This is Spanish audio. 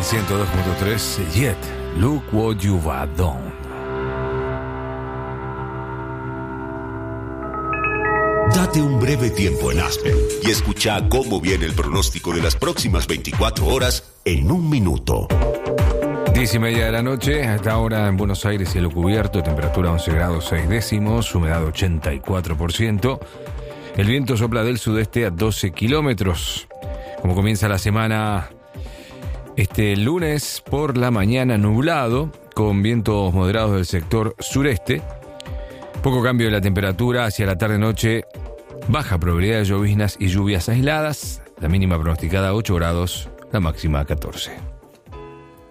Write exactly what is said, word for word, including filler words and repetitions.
el ciento dos punto tres, Yet, Look What You've Done. Date un breve tiempo en Aspen y escucha cómo viene el pronóstico de las próximas veinticuatro horas en un minuto. Diez y media de la noche, a esta hora en Buenos Aires, cielo cubierto, temperatura once grados seis décimos, humedad ochenta y cuatro por ciento. El viento sopla del sudeste a doce kilómetros. Como comienza la semana, este lunes por la mañana nublado, con vientos moderados del sector sureste. Poco cambio de la temperatura hacia la tarde-noche, baja probabilidad de lloviznas y lluvias aisladas, la mínima pronosticada ocho grados, la máxima catorce.